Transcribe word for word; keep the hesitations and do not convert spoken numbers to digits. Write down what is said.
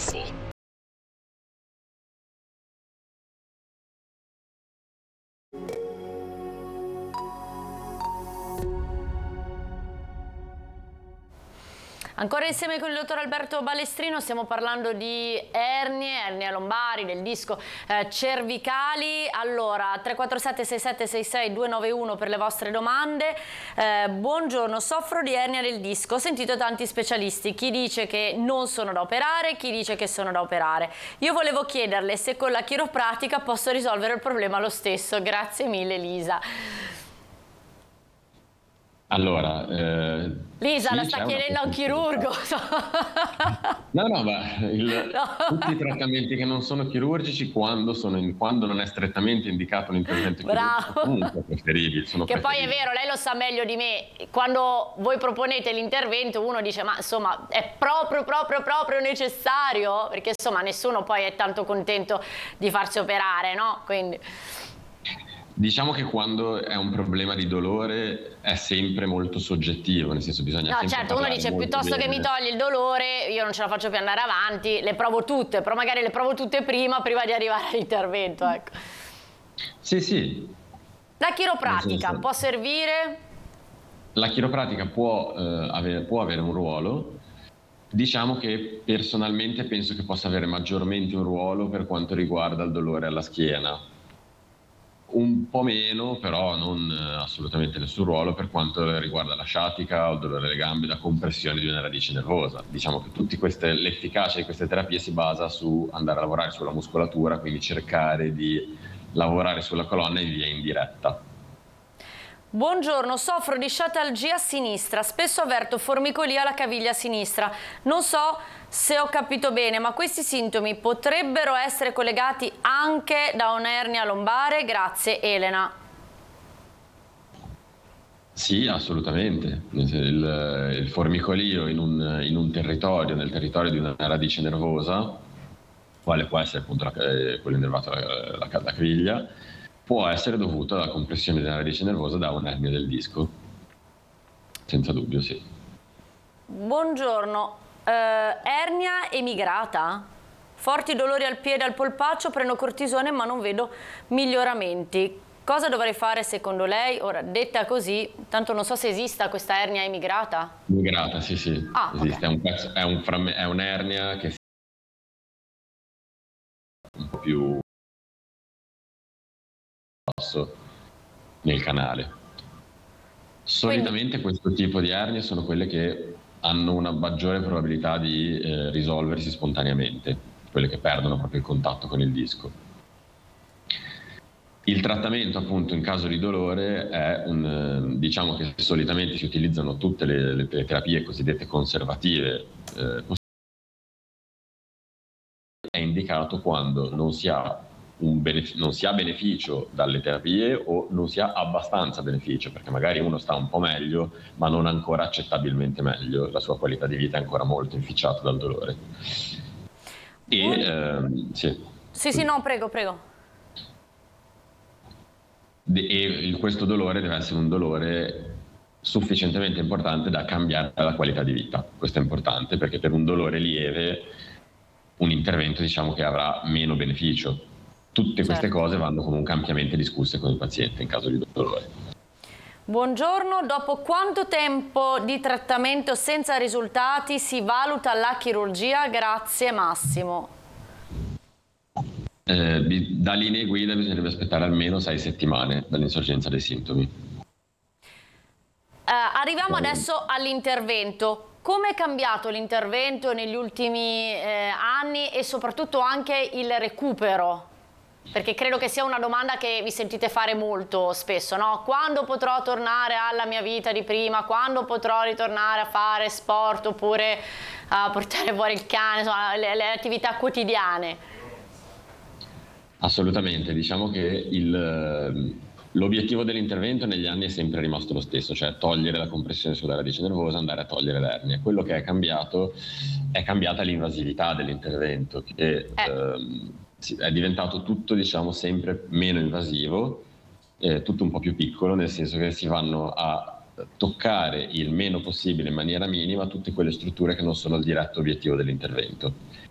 Info. Ancora insieme con il dottor Alberto Balestrino stiamo parlando di ernie, ernie lombari, del disco eh, cervicali. Allora, tre quattro sette sei sette sei sei due nove uno per le vostre domande. Eh, buongiorno, soffro di ernia del disco. Ho sentito tanti specialisti, chi dice che non sono da operare, chi dice che sono da operare. Io volevo chiederle se con la chiropratica posso risolvere il problema lo stesso. Grazie mille, Lisa. Allora, eh, Lisa, sì, la sta chiedendo a un chirurgo. No, no, ma il, No. tutti i trattamenti che non sono chirurgici, quando, sono in, quando non è strettamente indicato un intervento chirurgico, Bravo. comunque preferibili. Sono che preferibili. Poi è vero, lei lo sa meglio di me. Quando voi proponete l'intervento, uno dice, ma insomma, è proprio, proprio, proprio necessario? Perché insomma, nessuno poi è tanto contento di farsi operare, no? Quindi... Diciamo che quando è un problema di dolore è sempre molto soggettivo, nel senso bisogna No, sempre certo, uno dice piuttosto bene. che mi togli il dolore, io non ce la faccio più andare avanti, le provo tutte, però magari le provo tutte prima, prima di arrivare all'intervento, ecco. Sì, sì. La chiropratica senso, può servire? La chiropratica può, eh, avere, può avere un ruolo. Diciamo che personalmente penso che possa avere maggiormente un ruolo per quanto riguarda il dolore alla schiena. Un po' meno, però non assolutamente nessun ruolo per quanto riguarda la sciatica o il dolore alle gambe, la compressione di una radice nervosa. Diciamo che tutti queste, l'efficacia di queste terapie si basa su andare a lavorare sulla muscolatura, quindi cercare di lavorare sulla colonna in via indiretta. Buongiorno, soffro di sciatalgia a sinistra, spesso avverto formicolia alla caviglia sinistra. Non so se ho capito bene, ma questi sintomi potrebbero essere collegati anche da un'ernia lombare? Grazie, Elena. Sì, assolutamente. Il, il formicolio in un, in un territorio, nel territorio di una radice nervosa, quale può essere appunto la, quello innervato alla, alla, alla caviglia, può essere dovuto alla compressione della radice nervosa da un'ernia del disco. Senza dubbio, sì. Buongiorno, eh, ernia emigrata? Forti dolori al piede, al polpaccio, prendo cortisone ma non vedo miglioramenti. Cosa dovrei fare secondo lei? Ora, detta così, tanto non so se esista questa ernia emigrata. Emigrata, sì, sì. Ah, esiste, okay. è, un pezzo, è, un framme, è un'ernia che è un po' più basso nel canale. Solitamente Quindi... questo tipo di ernie sono quelle che hanno una maggiore probabilità di eh, risolversi spontaneamente, quelle che perdono proprio il contatto con il disco. Il trattamento appunto in caso di dolore è un, diciamo che solitamente si utilizzano tutte le, le terapie cosiddette conservative, eh, è indicato quando non si ha un benef- non si ha beneficio dalle terapie o non si ha abbastanza beneficio, perché magari uno sta un po' meglio ma non ancora accettabilmente meglio, la sua qualità di vita è ancora molto inficiata dal dolore. E Buon... ehm, sì. sì, sì, no, prego, prego. E questo dolore deve essere un dolore sufficientemente importante da cambiare la qualità di vita. Questo è importante perché per un dolore lieve un intervento diciamo che avrà meno beneficio. Tutte queste certo. cose vanno comunque ampiamente discusse con il paziente in caso di dolore. Buongiorno, dopo quanto tempo di trattamento senza risultati si valuta la chirurgia? Grazie Massimo. Eh, da linee guida bisognerebbe aspettare almeno sei settimane dall'insorgenza dei sintomi. Eh, arriviamo adesso all'intervento. Come è cambiato l'intervento negli ultimi eh, anni e soprattutto anche il recupero? Perché credo che sia una domanda che vi sentite fare molto spesso, no? Quando potrò tornare alla mia vita di prima? Quando potrò ritornare a fare sport oppure a portare fuori il cane, insomma, le, le attività quotidiane? Assolutamente, diciamo che il... l'obiettivo dell'intervento negli anni è sempre rimasto lo stesso, cioè togliere la compressione sulla radice nervosa, andare a togliere l'ernia. Quello che è cambiato è cambiata l'invasività dell'intervento, che eh. ehm, è diventato tutto diciamo sempre meno invasivo, eh, tutto un po' più piccolo, nel senso che si vanno a toccare il meno possibile in maniera minima tutte quelle strutture che non sono il diretto obiettivo dell'intervento.